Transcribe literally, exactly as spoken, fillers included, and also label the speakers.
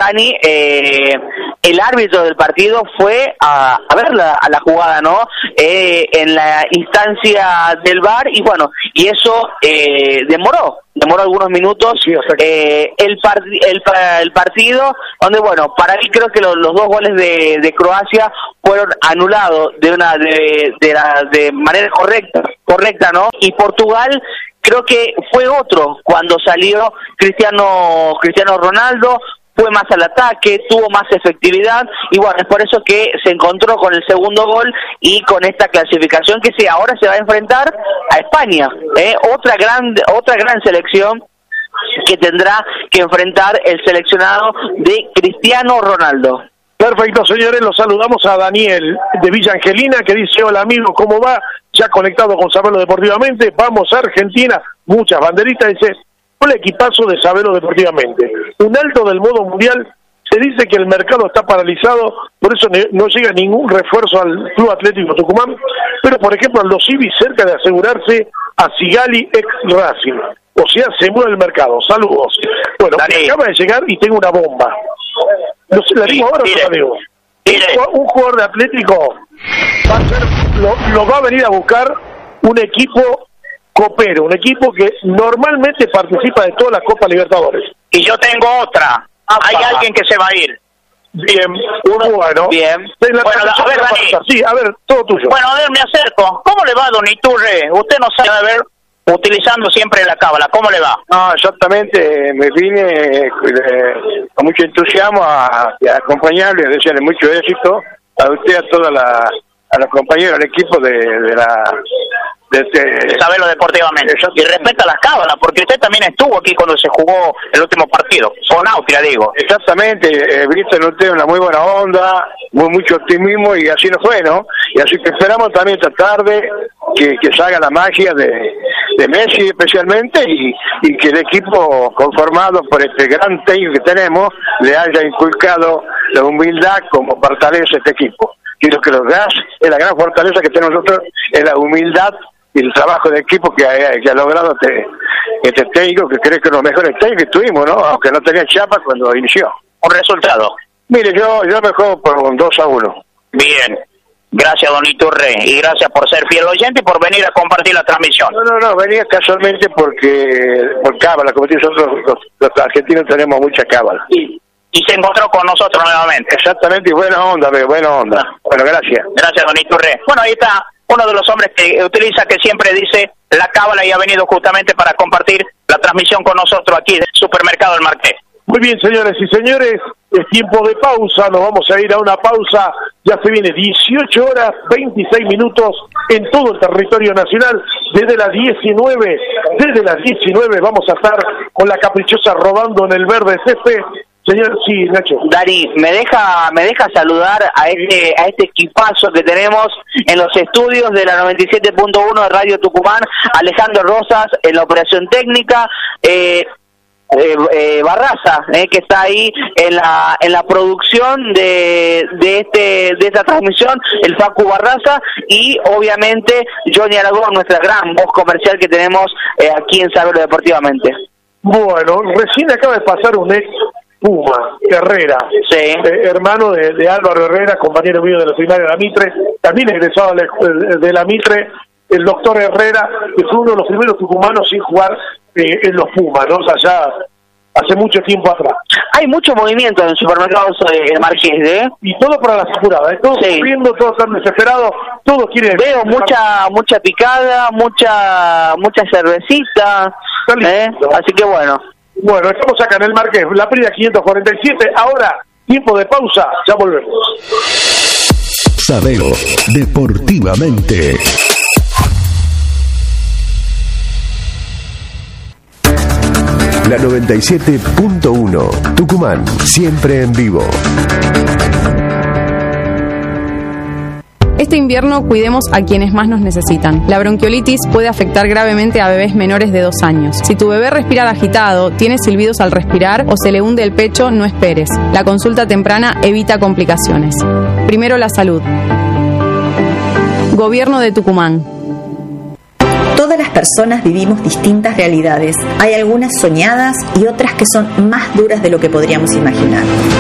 Speaker 1: Dani, eh, el árbitro del partido fue a, a ver la, a la jugada, ¿no? Eh, en la instancia del V A R, y bueno, y eso eh, demoró, demoró algunos minutos
Speaker 2: sí, o sea que...
Speaker 1: eh, el, par el, el partido, donde bueno, para mí creo que lo, los dos goles de, de Croacia fueron anulados de una de, de, la, de manera correcta, correcta, ¿no? Y Portugal creo que fue otro cuando salió Cristiano Cristiano Ronaldo, fue más al ataque, tuvo más efectividad, y bueno, es por eso que se encontró con el segundo gol y con esta clasificación que sí, ahora se va a enfrentar a España, ¿eh? otra gran otra gran selección que tendrá que enfrentar el seleccionado de Cristiano Ronaldo.
Speaker 2: Perfecto, señores, los saludamos a Daniel de Villa Angelina, que dice: hola amigo, ¿cómo va? Ya conectado con Sabelo Deportivamente, vamos a Argentina, muchas banderitas, dice, el equipazo de Sabelo Deportivamente. Un alto del modo mundial, se dice que el mercado está paralizado, por eso no llega ningún refuerzo al Club Atlético Tucumán, pero por ejemplo Aldo Civi cerca de asegurarse a Sigali ex Racing. O sea, se mueve el mercado. Saludos. Bueno, acaba de llegar y tengo una bomba. No sé, ¿la digo ahora o no la digo? Un jugador de Atlético va a ser, lo, lo va a venir a buscar un equipo copero, un equipo que normalmente participa de todas las Copas Libertadores.
Speaker 3: Y yo tengo otra. Ah, Hay ah, alguien que se va a ir.
Speaker 2: Bien, bueno.
Speaker 3: Bien.
Speaker 2: La
Speaker 3: bueno, a ver, Dani.
Speaker 2: Sí, a ver, todo tuyo.
Speaker 3: Bueno, a ver, me acerco. ¿Cómo le va, don Iturre? Usted no sabe, a ver, utilizando siempre la cábala. ¿Cómo le va?
Speaker 4: No, exactamente. Me vine eh, con mucho entusiasmo a, a acompañarle, a desearle mucho éxito a usted, a toda la, a los compañeros, al equipo de, de la... De este...
Speaker 3: Sabelo Deportivamente. Y respeta las cábalas, porque usted también estuvo aquí cuando se jugó el último partido, con Austria, digo.
Speaker 4: Exactamente, he visto en usted una muy buena onda, muy mucho optimismo, y así no fue, ¿no? Y así que esperamos también esta tarde que, que salga la magia de, de Messi especialmente, y, y que el equipo conformado por este gran técnico que tenemos le haya inculcado la humildad como fortaleza este equipo. Quiero que los gas es la gran fortaleza que tenemos nosotros, es la humildad y el trabajo de equipo que ha, que ha logrado este, este técnico, que creo que es los mejores técnicos que tuvimos, ¿no? Aunque no tenía chapa cuando inició.
Speaker 3: ¿Un resultado?
Speaker 4: Mire, yo yo me juego por un dos a uno.
Speaker 3: Bien. Gracias, don Iturre, y gracias por ser fiel oyente y por venir a compartir la transmisión.
Speaker 4: No, no, no, venía casualmente porque, por cábala, como dicen nosotros, los, los argentinos tenemos mucha cábala.
Speaker 3: Y, y se encontró con nosotros nuevamente.
Speaker 4: Exactamente, y buena onda, buena onda. Bueno, gracias.
Speaker 3: Gracias, don Iturre. Bueno, ahí está uno de los hombres que utiliza, que siempre dice la cábala, y ha venido justamente para compartir la transmisión con nosotros aquí del Supermercado El Marqués.
Speaker 2: Muy bien, señores y señores, es tiempo de pausa, nos vamos a ir a una pausa, ya se viene dieciocho horas, veintiséis minutos en todo el territorio nacional, desde las diecinueve, desde las diecinueve vamos a estar con la caprichosa rodando en el verde césped. Señor, sí, Nacho.
Speaker 1: Dani, me deja me deja saludar a este a este equipazo que tenemos en los estudios de la noventa y siete punto uno de Radio Tucumán, Alejandro Rosas en la operación técnica, eh, eh, eh, Barraza, eh, que está ahí en la en la producción de de este de esta transmisión, el Facu Barraza, y obviamente Johnny Aragón, nuestra gran voz comercial que tenemos eh, aquí en Sabelo Deportivamente.
Speaker 2: Bueno, recién acaba de pasar un ex Puma, Herrera,
Speaker 1: sí.
Speaker 2: eh, hermano de, de Álvaro Herrera, compañero mío de la secundaria de la Mitre, también egresado de la, de la Mitre, el doctor Herrera, que fue uno de los primeros tucumanos sin jugar eh, en los Pumas, ¿no? O sea, ya hace mucho tiempo atrás.
Speaker 1: Hay mucho movimiento en supermercados eh, Marqués, ¿eh?
Speaker 2: Y todo para las apuradas, ¿eh? Todos
Speaker 1: sí.
Speaker 2: sufriendo, todos están desesperados, todos quieren...
Speaker 1: Veo mucha mucha picada, mucha mucha cervecita, ¿eh? Así que bueno.
Speaker 2: Bueno, estamos acá en el Marqués, la Prida quinientos cuarenta y siete, ahora, tiempo de pausa, ya volvemos.
Speaker 5: Sabelo Deportivamente. La noventa y siete punto uno, Tucumán, siempre en vivo.
Speaker 6: Este invierno cuidemos a quienes más nos necesitan. La bronquiolitis puede afectar gravemente a bebés menores de dos años. Si tu bebé respira agitado, tiene silbidos al respirar o se le hunde el pecho, no esperes. La consulta temprana evita complicaciones. Primero la salud. Gobierno de Tucumán.
Speaker 7: Todas las personas vivimos distintas realidades. Hay algunas soñadas y otras que son más duras de lo que podríamos imaginar.